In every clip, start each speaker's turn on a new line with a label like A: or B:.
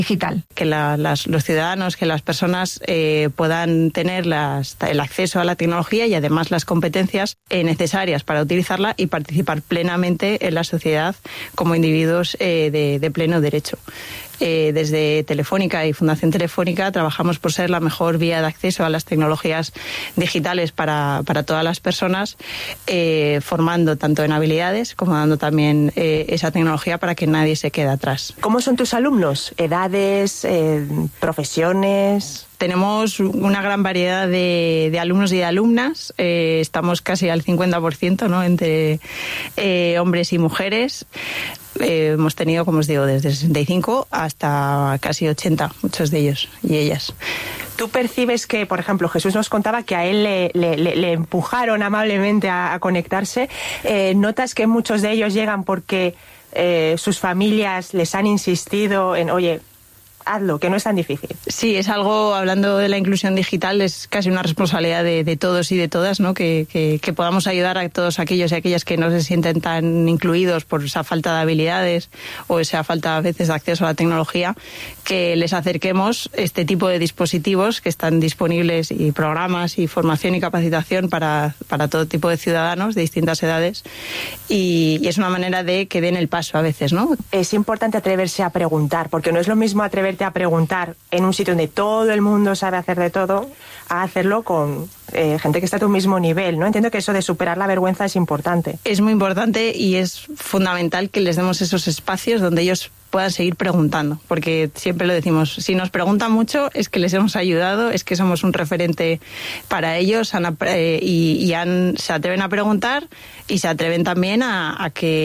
A: digital.
B: Que los ciudadanos, que las personas puedan tener el acceso a la tecnología y además las competencias necesarias para utilizarla y participar plenamente en la sociedad como individuos de pleno derecho. Desde Telefónica y Fundación Telefónica trabajamos por ser la mejor vía de acceso a las tecnologías digitales para todas las personas, formando tanto en habilidades como dando también esa tecnología para que nadie se quede atrás.
C: ¿Cómo son tus alumnos? ¿Edades? ¿Profesiones?
B: Tenemos una gran variedad de alumnos y de alumnas. Estamos casi al 50%, ¿no?, entre hombres y mujeres. Hemos tenido, como os digo, desde 65 hasta casi 80, muchos de ellos y ellas.
C: ¿Tú percibes que, por ejemplo, Jesús nos contaba que a él le empujaron amablemente a conectarse? ¿Notas que muchos de ellos llegan porque sus familias les han insistido en, oye, hazlo, que no es tan difícil?
B: Sí, es algo, hablando de la inclusión digital, es casi una responsabilidad de todos y de todas, ¿no? Que podamos ayudar a todos aquellos y aquellas que no se sienten tan incluidos por esa falta de habilidades o esa falta a veces de acceso a la tecnología, que les acerquemos este tipo de dispositivos que están disponibles, y programas y formación y capacitación para todo tipo de ciudadanos de distintas edades, y es una manera de que den el paso a veces, ¿no?
C: Es importante atreverse a preguntar, porque no es lo mismo atreverte a preguntar en un sitio donde todo el mundo sabe hacer de todo, a hacerlo con gente que está a tu mismo nivel, ¿no? Entiendo que eso de superar la vergüenza es importante.
B: Es muy importante y es fundamental que les demos esos espacios donde ellos puedan seguir preguntando, porque siempre lo decimos, si nos preguntan mucho es que les hemos ayudado, es que somos un referente para ellos, se atreven a preguntar y se atreven también a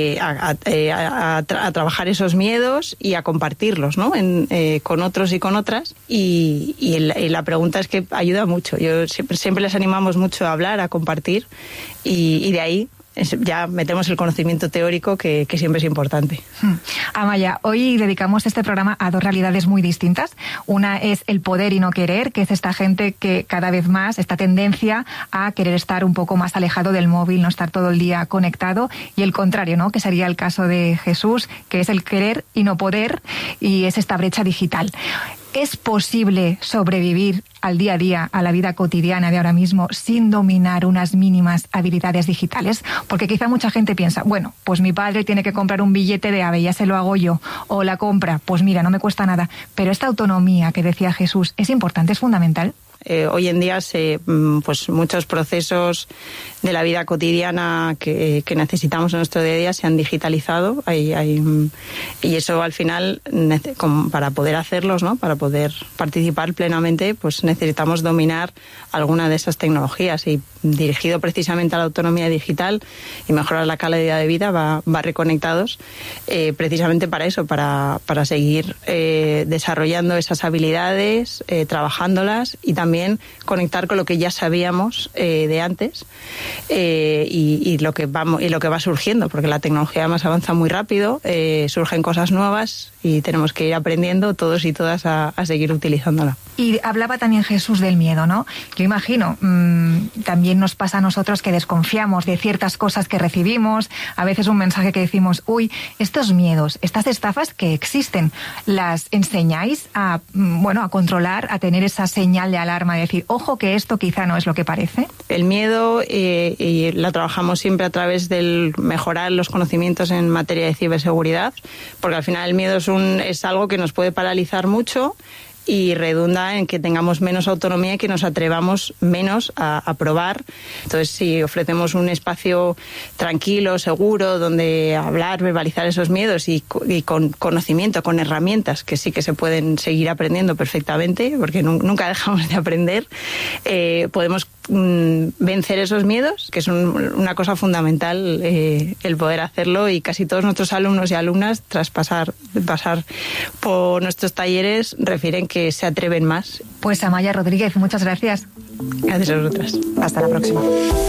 B: trabajar esos miedos y a compartirlos, ¿no? Con otros y con otras, y la pregunta es que ayuda mucho. Yo siempre les animamos mucho a hablar, a compartir, y de ahí ya metemos el conocimiento teórico que siempre es importante.
A: Amaya, hoy dedicamos este programa a dos realidades muy distintas. Una es el poder y no querer, que es esta gente que cada vez más, esta tendencia a querer estar un poco más alejado del móvil, no estar todo el día conectado, y el contrario, ¿no?, que sería el caso de Jesús, que es el querer y no poder, y es esta brecha digital. ¿Es posible sobrevivir al día a día, a la vida cotidiana de ahora mismo, sin dominar unas mínimas habilidades digitales? Porque quizá mucha gente piensa, bueno, pues mi padre tiene que comprar un billete de AVE, ya se lo hago yo, o la compra, pues mira, no me cuesta nada. Pero esta autonomía que decía Jesús, ¿es importante, es fundamental?
B: Hoy en día pues muchos procesos de la vida cotidiana que necesitamos en nuestro día a día se han digitalizado, y eso al final, para poder hacerlos, ¿no?, para poder participar plenamente, pues necesitamos dominar alguna de esas tecnologías, y dirigido precisamente a la autonomía digital y mejorar la calidad de vida va Reconectados, precisamente para eso, para seguir desarrollando esas habilidades, trabajándolas, y también conectar con lo que ya sabíamos de antes, y lo que va surgiendo, porque la tecnología además avanza muy rápido, surgen cosas nuevas y tenemos que ir aprendiendo todos y todas a seguir utilizándola.
A: Y hablaba también Jesús del miedo, ¿no? Yo imagino, también nos pasa a nosotros que desconfiamos de ciertas cosas que recibimos, a veces un mensaje que decimos, uy, estos miedos, estas estafas que existen, ¿las enseñáis a controlar, a tener esa señal de alarma, de decir, ojo que esto quizá no es lo que parece?
B: El miedo, y la trabajamos siempre a través del mejorar los conocimientos en materia de ciberseguridad, porque al final el miedo es algo que nos puede paralizar mucho y redunda en que tengamos menos autonomía y que nos atrevamos menos a probar. Entonces, si ofrecemos un espacio tranquilo, seguro, donde hablar, verbalizar esos miedos y con conocimiento, con herramientas que sí que se pueden seguir aprendiendo perfectamente, porque nunca dejamos de aprender, podemos vencer esos miedos, que son una cosa fundamental, el poder hacerlo, y casi todos nuestros alumnos y alumnas, tras pasar por nuestros talleres, refieren que se atreven más.
A: Pues Amaya Rodríguez, muchas gracias.
B: Gracias a vosotras.
C: Hasta la próxima.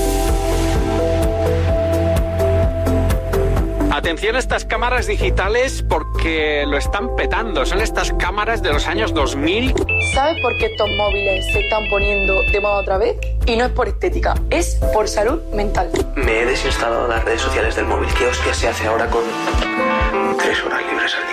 D: Atención a estas cámaras digitales porque lo están petando. Son estas cámaras de los años 2000.
E: ¿Sabes por qué estos móviles se están poniendo de moda otra vez? Y no es por estética, es por salud mental.
F: Me he desinstalado las redes sociales del móvil. ¿Qué hostia se hace ahora con 3 horas libres al día?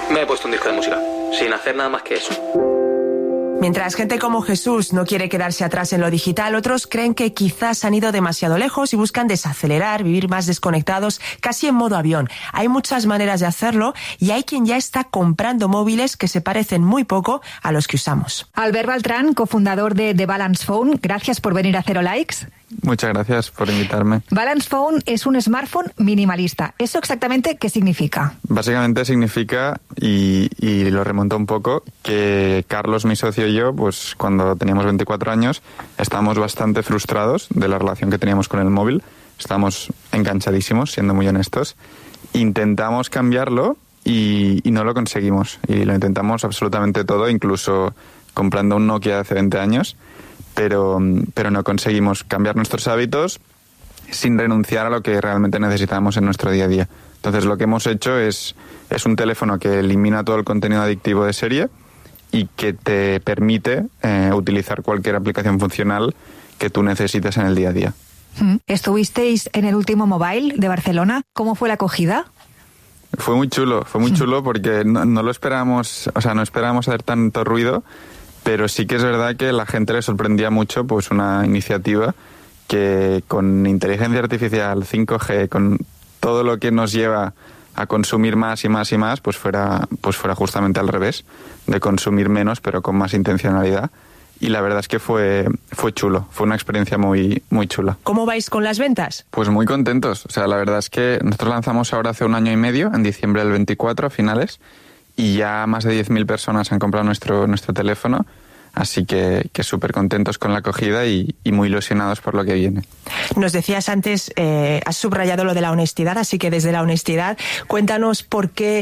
F: Me he puesto un disco de música, sin hacer nada más que eso.
C: Mientras gente como Jesús no quiere quedarse atrás en lo digital, otros creen que quizás han ido demasiado lejos y buscan desacelerar, vivir más desconectados, casi en modo avión. Hay muchas maneras de hacerlo y hay quien ya está comprando móviles que se parecen muy poco a los que usamos.
A: Albert Baltrán, cofundador de The Balance Phone, gracias por venir a Cero Likes.
G: Muchas gracias por invitarme.
A: Balance Phone es un smartphone minimalista. ¿Eso exactamente qué significa?
G: Básicamente significa, y lo remonto un poco, que Carlos, mi socio y yo, pues cuando teníamos 24 años, estábamos bastante frustrados de la relación que teníamos con el móvil. Estábamos enganchadísimos, siendo muy honestos. Intentamos cambiarlo y no lo conseguimos. Y lo intentamos absolutamente todo, incluso comprando un Nokia de hace 20 años. Pero no conseguimos cambiar nuestros hábitos sin renunciar a lo que realmente necesitamos en nuestro día a día. Entonces lo que hemos hecho es un teléfono que elimina todo el contenido adictivo de serie y que te permite utilizar cualquier aplicación funcional que tú necesites en el día a día.
A: ¿Estuvisteis en el último Mobile de Barcelona? ¿Cómo fue la acogida?
G: Fue muy chulo porque no lo esperábamos, o sea, no esperábamos hacer tanto ruido. Pero sí que es verdad que la gente le sorprendía mucho pues una iniciativa que con inteligencia artificial, 5G, con todo lo que nos lleva a consumir más y más y más, pues fuera justamente al revés, de consumir menos pero con más intencionalidad. Y la verdad es que fue chulo, fue una experiencia muy, muy chula.
C: ¿Cómo vais con las ventas?
G: Pues muy contentos. O sea, la verdad es que nosotros lanzamos ahora hace 1 año y medio, en diciembre del 24, a finales, y ya más de 10.000 personas han comprado nuestro teléfono, así que súper contentos con la acogida y muy ilusionados por lo que viene.
C: Nos decías antes, has subrayado lo de la honestidad, así que desde la honestidad, cuéntanos por qué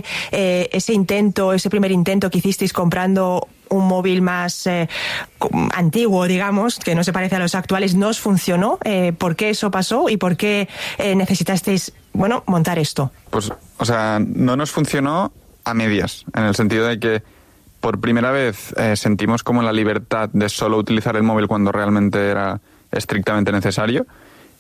C: ese primer intento que hicisteis comprando un móvil más antiguo, digamos, que no se parece a los actuales, no os funcionó. ¿Por qué eso pasó y por qué necesitasteis, montar esto?
G: Pues, o sea, no nos funcionó a medias, en el sentido de que por primera vez sentimos como la libertad de solo utilizar el móvil cuando realmente era estrictamente necesario,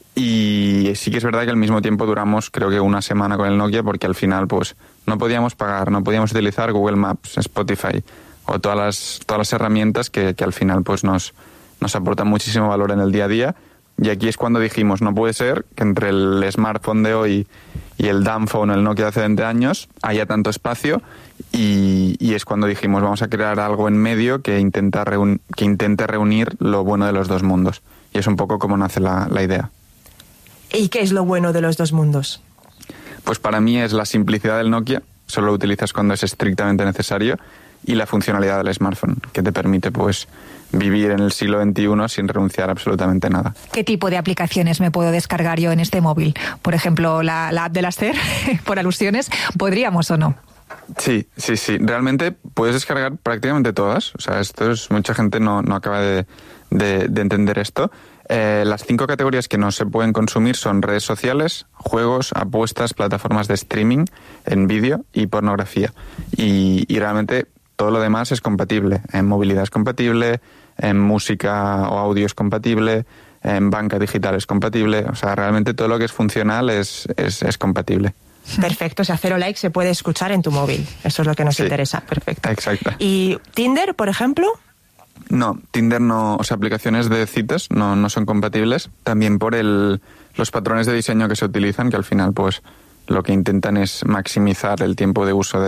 G: y sí que es verdad que al mismo tiempo duramos creo que 1 semana con el Nokia, porque al final pues no podíamos pagar, no podíamos utilizar Google Maps, Spotify o todas las herramientas que al final pues nos aportan muchísimo valor en el día a día. Y aquí es cuando dijimos, no puede ser que entre el smartphone de hoy y el dumb phone, el Nokia de hace 20 años, haya tanto espacio, y es cuando dijimos, vamos a crear algo en medio que intente reunir lo bueno de los dos mundos. Y es un poco como nace la idea.
C: ¿Y qué es lo bueno de los dos mundos?
G: Pues para mí es la simplicidad del Nokia, solo lo utilizas cuando es estrictamente necesario, y la funcionalidad del smartphone, que te permite pues vivir en el siglo XXI sin renunciar a absolutamente nada.
A: ¿Qué tipo de aplicaciones me puedo descargar yo en este móvil? Por ejemplo, la app de Laster, por alusiones, ¿podríamos o no?
G: Sí. Realmente puedes descargar prácticamente todas. O sea, mucha gente no acaba de entender esto. Las 5 categorías que no se pueden consumir son redes sociales, juegos, apuestas, plataformas de streaming en vídeo y pornografía. Y realmente todo lo demás es compatible. En movilidad es compatible, en música o audio es compatible, en banca digital es compatible. O sea, realmente todo lo que es funcional es compatible.
C: Perfecto, o sea, Cero Likes se puede escuchar en tu móvil. Eso es lo que nos interesa. Perfecto.
G: Exacto.
C: ¿Y Tinder, por ejemplo?
G: No, Tinder no, o sea, aplicaciones de citas no son compatibles. También por los patrones de diseño que se utilizan, que al final pues lo que intentan es maximizar el tiempo de uso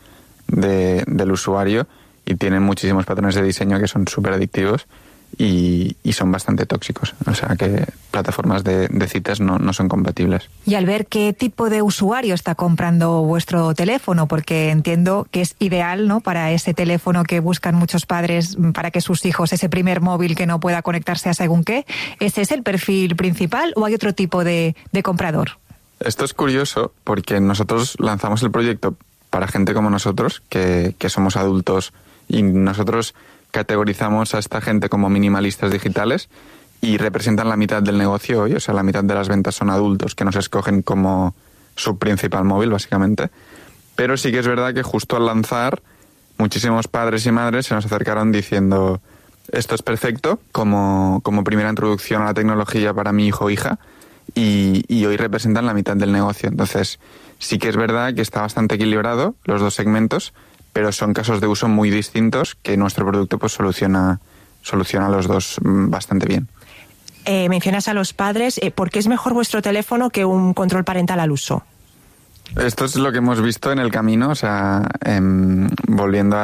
G: del usuario, y tienen muchísimos patrones de diseño que son súper adictivos y son bastante tóxicos. O sea que plataformas de citas no son compatibles.
A: Y al ver qué tipo de usuario está comprando vuestro teléfono, porque entiendo que es ideal, ¿no?, para ese teléfono que buscan muchos padres para que sus hijos, ese primer móvil que no pueda conectarse a según qué, ¿ese es el perfil principal o hay otro tipo de comprador?
G: Esto es curioso porque nosotros lanzamos el proyecto para gente como nosotros, que somos adultos, y nosotros categorizamos a esta gente como minimalistas digitales y representan la mitad del negocio hoy. O sea, la mitad de las ventas son adultos que nos escogen como su principal móvil, básicamente. Pero sí que es verdad que justo al lanzar, muchísimos padres y madres se nos acercaron diciendo, esto es perfecto como primera introducción a la tecnología para mi hijo o hija, y hoy representan la mitad del negocio. Entonces, sí que es verdad que está bastante equilibrado los dos segmentos, pero son casos de uso muy distintos que nuestro producto pues soluciona los dos bastante bien.
C: Mencionas a los padres. ¿Por qué es mejor vuestro teléfono que un control parental al uso?
G: Esto es lo que hemos visto en el camino, o sea, volviendo a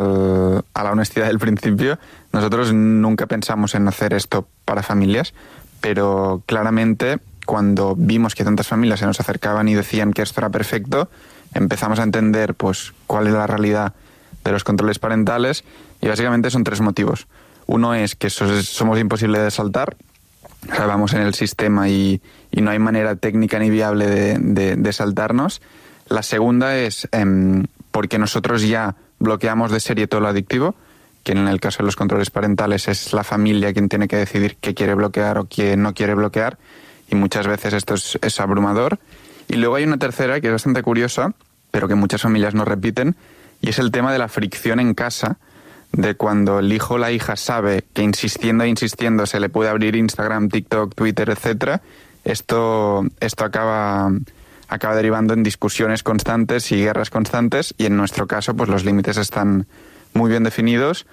G: la honestidad del principio, nosotros nunca pensamos en hacer esto para familias, pero claramente cuando vimos que tantas familias se nos acercaban y decían que esto era perfecto, empezamos a entender pues cuál es la realidad de los controles parentales y básicamente son 3 motivos. Uno es que somos imposibles de saltar. O sea, vamos en el sistema y no hay manera técnica ni viable de saltarnos. La segunda es porque nosotros ya bloqueamos de serie todo lo adictivo, que en el caso de los controles parentales es la familia quien tiene que decidir qué quiere bloquear o qué no quiere bloquear, y muchas veces esto es abrumador. Y luego hay una tercera que es bastante curiosa, pero que muchas familias no repiten, y es el tema de la fricción en casa, de cuando el hijo o la hija sabe que insistiendo se le puede abrir Instagram, TikTok, Twitter, etcétera, esto acaba derivando en discusiones constantes y guerras constantes, y en nuestro caso pues los límites están muy bien definidos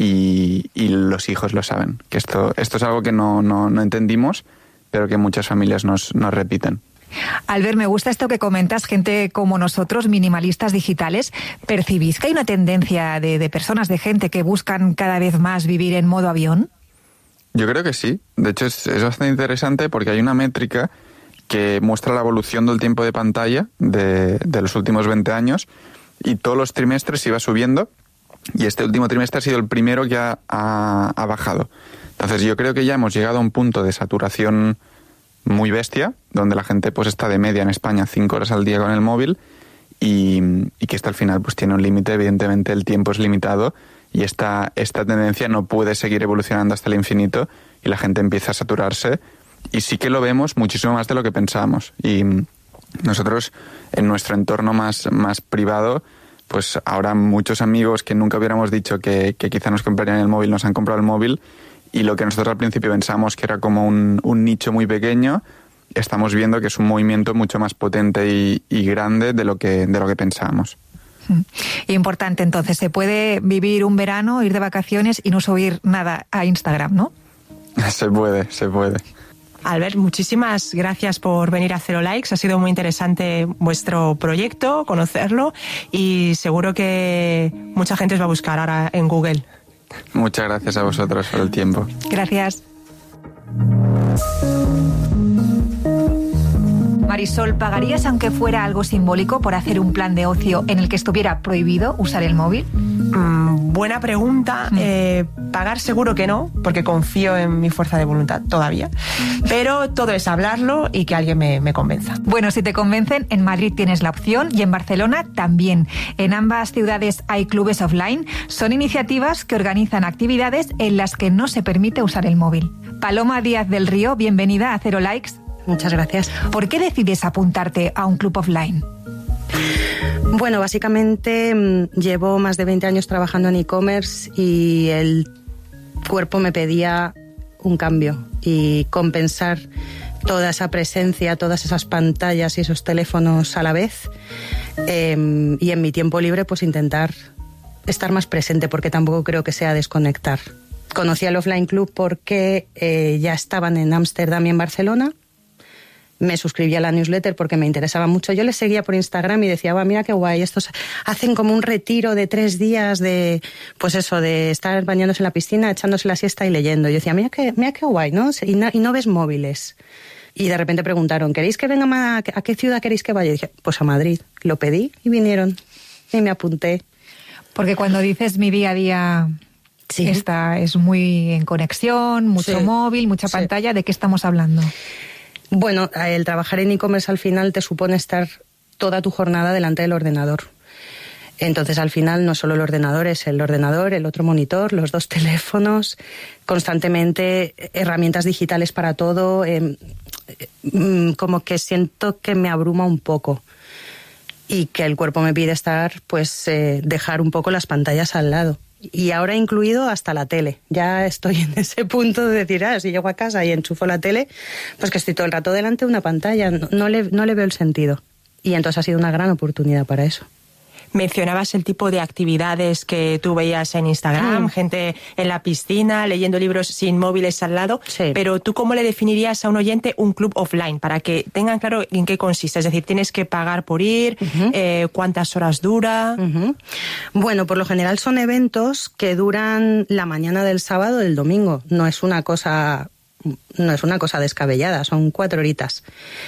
G: y los hijos lo saben, que esto es algo que no entendimos, pero que muchas familias nos repiten.
A: Albert, me gusta esto que comentas, gente como nosotros, minimalistas digitales. ¿Percibís que hay una tendencia de personas, de gente que buscan cada vez más vivir en modo avión?
G: Yo creo que sí. De hecho, es bastante interesante porque hay una métrica que muestra la evolución del tiempo de pantalla de los últimos 20 años y todos los trimestres iba subiendo y este último trimestre ha sido el primero que ha bajado. Entonces yo creo que ya hemos llegado a un punto de saturación muy bestia, donde la gente pues está de media en España 5 horas al día con el móvil y que esto al final pues tiene un límite. Evidentemente el tiempo es limitado y esta tendencia no puede seguir evolucionando hasta el infinito y la gente empieza a saturarse, y sí que lo vemos muchísimo más de lo que pensábamos. Y nosotros en nuestro entorno más privado, pues ahora muchos amigos que nunca hubiéramos dicho que quizá nos comprarían el móvil, nos han comprado el móvil. Y lo que nosotros al principio pensamos que era como un nicho muy pequeño, estamos viendo que es un movimiento mucho más potente y grande de lo que pensábamos.
A: Importante, entonces, se puede vivir un verano, ir de vacaciones y no subir nada a Instagram, ¿no?
G: Se puede.
C: Albert, muchísimas gracias por venir a Zero Likes. Ha sido muy interesante vuestro proyecto, conocerlo, y seguro que mucha gente os va a buscar ahora en Google.
G: Muchas gracias a vosotros por el tiempo.
A: Gracias. Marisol, ¿pagarías, aunque fuera algo simbólico, por hacer un plan de ocio en el que estuviera prohibido usar el móvil?
C: Buena pregunta. Pagar seguro que no, porque confío en mi fuerza de voluntad todavía. Pero todo es hablarlo y que alguien me convenza.
A: Bueno, si te convencen, en Madrid tienes la opción y en Barcelona también. En ambas ciudades hay clubes offline. Son iniciativas que organizan actividades en las que no se permite usar el móvil. Paloma Díaz del Río, bienvenida a Zero Likes.
H: Muchas gracias.
A: ¿Por qué decides apuntarte a un club offline?
H: Bueno, básicamente llevo más de 20 años trabajando en e-commerce y el cuerpo me pedía un cambio y compensar toda esa presencia, todas esas pantallas y esos teléfonos a la vez, y en mi tiempo libre pues intentar estar más presente, porque tampoco creo que sea desconectar. Conocí al Offline Club porque ya estaban en Ámsterdam y en Barcelona. Me suscribí a la newsletter porque me interesaba mucho. Yo les seguía por Instagram y decía, mira qué guay, estos hacen como un retiro de 3 días de, pues eso, de estar bañándose en la piscina, echándose la siesta y leyendo. Yo decía, mira qué guay, ¿no? Y no ves móviles. Y de repente preguntaron, ¿queréis que venga a qué ciudad queréis que vaya? Y dije, pues a Madrid. Lo pedí y vinieron. Y me apunté.
A: Porque cuando dices mi día a día, sí, esta es muy en conexión, mucho móvil, mucha pantalla, ¿de qué estamos hablando?
H: Bueno, el trabajar en e-commerce al final te supone estar toda tu jornada delante del ordenador. Entonces, al final, no solo el ordenador, es el ordenador, el otro monitor, los 2 teléfonos, constantemente herramientas digitales para todo. Como que siento que me abruma un poco y que el cuerpo me pide estar, pues, dejar un poco las pantallas al lado. Y ahora he incluido hasta la tele. Ya estoy en ese punto de decir, si llego a casa y enchufo la tele, pues que estoy todo el rato delante de una pantalla. No le veo el sentido. Y entonces ha sido una gran oportunidad para eso.
C: Mencionabas el tipo de actividades que tú veías en Instagram, gente en la piscina, leyendo libros sin móviles al lado, pero ¿tú cómo le definirías a un oyente un club offline? Para que tengan claro en qué consiste, es decir, ¿tienes que pagar por ir? ¿Cuántas horas dura?
H: Bueno, por lo general son eventos que duran la mañana del sábado o del domingo, no es una cosa descabellada, son 4 horitas.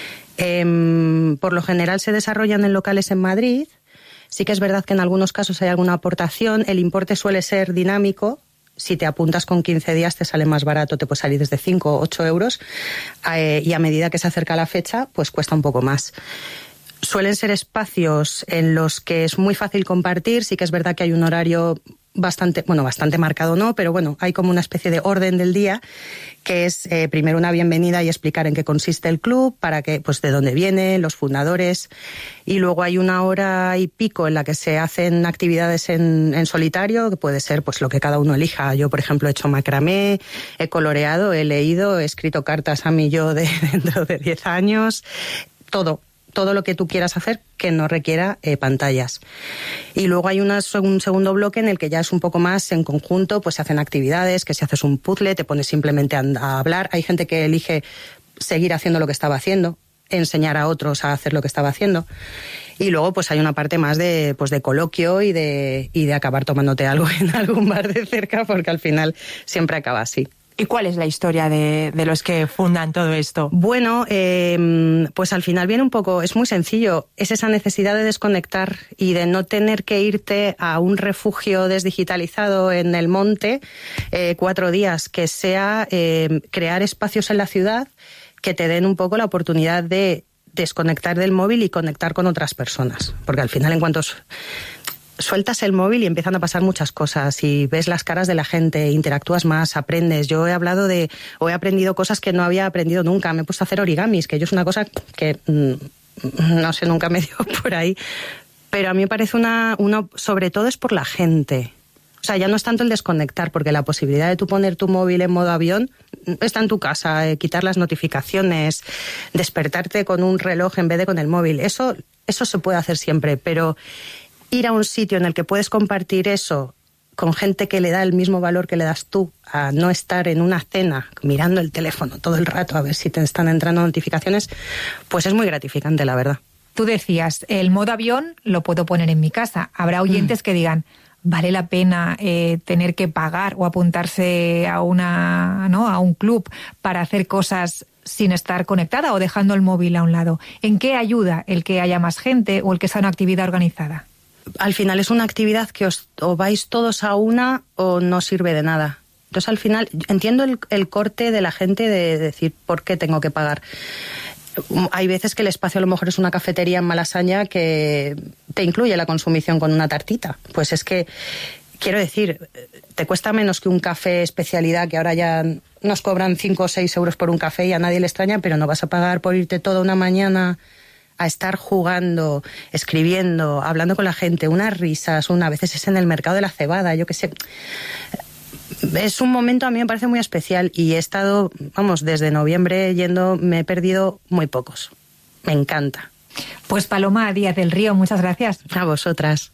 H: Por lo general se desarrollan en locales en Madrid. Sí que es verdad que en algunos casos hay alguna aportación. El importe suele ser dinámico. Si te apuntas con 15 días te sale más barato, te puede salir desde 5 o 8 euros. Y a medida que se acerca la fecha, pues cuesta un poco más. Suelen ser espacios en los que es muy fácil compartir. Sí que es verdad que hay un horario bastante marcado no, pero bueno, hay como una especie de orden del día, que es primero una bienvenida y explicar en qué consiste el club, para que, pues de dónde viene, los fundadores, y luego hay 1 hora y pico en la que se hacen actividades en solitario, que puede ser pues lo que cada uno elija. Yo, por ejemplo, he hecho macramé, he coloreado, he leído, he escrito cartas a mi yo de dentro de 10 años, todo lo que tú quieras hacer que no requiera pantallas. Y luego hay un segundo bloque en el que ya es un poco más en conjunto, pues se hacen actividades, que si haces un puzzle te pones simplemente a hablar. Hay gente que elige seguir haciendo lo que estaba haciendo, enseñar a otros a hacer lo que estaba haciendo. Y luego pues hay una parte más de coloquio y de acabar tomándote algo en algún bar de cerca, porque al final siempre acaba así.
C: ¿Y cuál es la historia de los que fundan todo esto?
H: Bueno, pues al final viene un poco, es muy sencillo, es esa necesidad de desconectar y de no tener que irte a un refugio desdigitalizado en el monte 4 días, que sea crear espacios en la ciudad que te den un poco la oportunidad de desconectar del móvil y conectar con otras personas, porque al final en cuanto sueltas el móvil y empiezan a pasar muchas cosas y ves las caras de la gente, interactúas más, aprendes. Yo he aprendido cosas que no había aprendido nunca. Me he puesto a hacer origamis, que yo es una cosa que no sé, nunca me dio por ahí. Pero a mí me parece sobre todo es por la gente. O sea, ya no es tanto el desconectar, porque la posibilidad de tú poner tu móvil en modo avión está en tu casa, quitar las notificaciones, despertarte con un reloj en vez de con el móvil. Eso se puede hacer siempre, pero ir a un sitio en el que puedes compartir eso con gente que le da el mismo valor que le das tú, a no estar en una cena mirando el teléfono todo el rato a ver si te están entrando notificaciones, pues es muy gratificante, la verdad.
A: Tú decías, el modo avión lo puedo poner en mi casa. Habrá oyentes que digan, ¿vale la pena tener que pagar o apuntarse a un club para hacer cosas sin estar conectada o dejando el móvil a un lado? ¿En qué ayuda el que haya más gente o el que sea una actividad organizada?
H: Al final es una actividad que o vais todos a una o no sirve de nada. Entonces al final entiendo el corte de la gente de decir ¿por qué tengo que pagar? Hay veces que el espacio a lo mejor es una cafetería en Malasaña que te incluye la consumición con una tartita. Pues es que, quiero decir, te cuesta menos que un café especialidad, que ahora ya nos cobran 5 o 6 euros por un café y a nadie le extraña, pero no vas a pagar por irte toda una mañana a estar jugando, escribiendo, hablando con la gente, unas risas, a veces es en el mercado de la cebada, yo qué sé. Es un momento, a mí me parece muy especial y he estado, desde noviembre yendo, me he perdido muy pocos. Me encanta.
A: Pues Paloma Díaz del Río, muchas gracias.
H: A vosotras.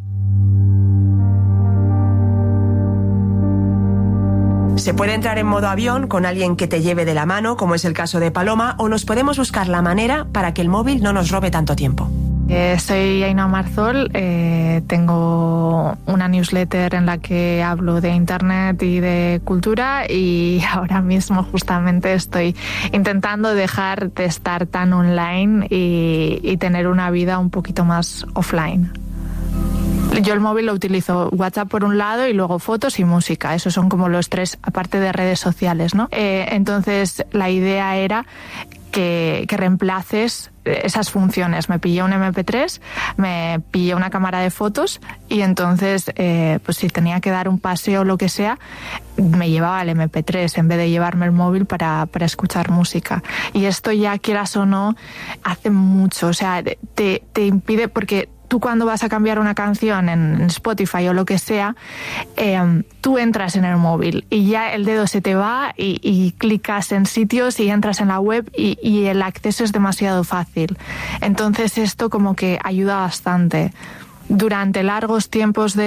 C: Se puede entrar en modo avión con alguien que te lleve de la mano, como es el caso de Paloma, o nos podemos buscar la manera para que el móvil no nos robe tanto tiempo.
I: Soy Ainhoa Marzol, tengo una newsletter en la que hablo de internet y de cultura y ahora mismo justamente estoy intentando dejar de estar tan online y tener una vida un poquito más offline. Yo el móvil lo utilizo WhatsApp por un lado y luego fotos y música. Esos son como los 3, aparte de redes sociales, ¿no? Entonces la idea era que reemplaces esas funciones. Me pillé un MP3, me pillé una cámara de fotos y entonces, pues si tenía que dar un paseo o lo que sea, me llevaba el MP3 en vez de llevarme el móvil para escuchar música. Y esto ya, quieras o no, hace mucho. O sea, te impide, porque tú cuando vas a cambiar una canción en Spotify o lo que sea, tú entras en el móvil y ya el dedo se te va y clicas en sitios y entras en la web y el acceso es demasiado fácil. Entonces esto como que ayuda bastante. durante largos tiempos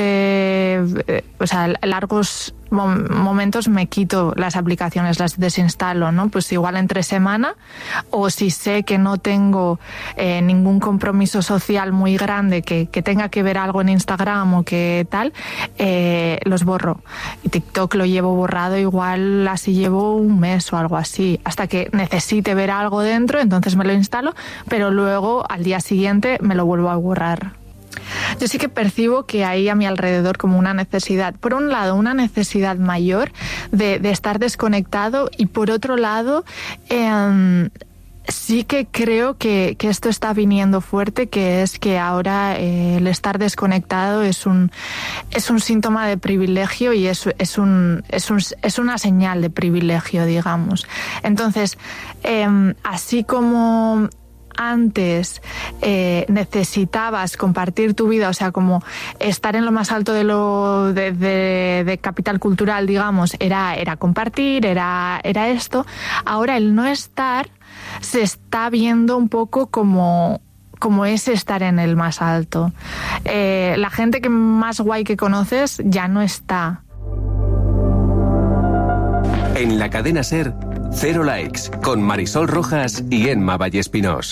I: largos momentos me quito las aplicaciones, las desinstalo, ¿no? Pues igual entre semana, o si sé que no tengo ningún compromiso social muy grande que tenga que ver algo en Instagram o que tal, los borro. Y TikTok lo llevo borrado igual así llevo un mes o algo así, hasta que necesite ver algo dentro, entonces me lo instalo, pero luego al día siguiente me lo vuelvo a borrar. Yo sí que percibo que hay a mi alrededor como una necesidad, por un lado una necesidad mayor de estar desconectado, y por otro lado sí que creo que esto está viniendo fuerte, que es que ahora el estar desconectado es un síntoma de privilegio, y es una señal de privilegio, digamos. Entonces, así como antes necesitabas compartir tu vida, o sea, como estar en lo más alto de capital cultural, digamos, era compartir, era esto. Ahora el no estar se está viendo un poco como es estar en el más alto. La gente que más guay que conoces ya no está.
J: En la cadena SER, Cero Likes, con Marisol Rojas y Emma Vallespinós.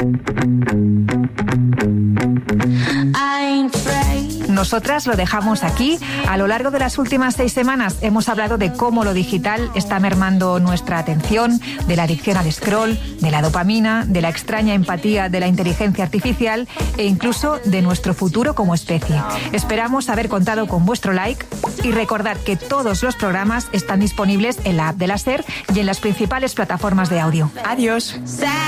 A: Nosotras lo dejamos aquí. A lo largo de las últimas 6 semanas hemos hablado de cómo lo digital está mermando nuestra atención, de la adicción al scroll, de la dopamina, de la extraña empatía de la inteligencia artificial e incluso de nuestro futuro como especie. Esperamos haber contado con vuestro like y recordar que todos los programas están disponibles en la app de la SER y en las principales plataformas de audio.
C: Adiós.